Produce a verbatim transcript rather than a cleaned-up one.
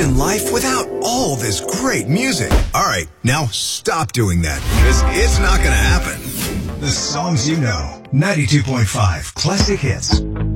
imagine life without all this great music. All right, now stop doing that, because it's not going to happen. The songs you know. ninety-two point five Classic Hits.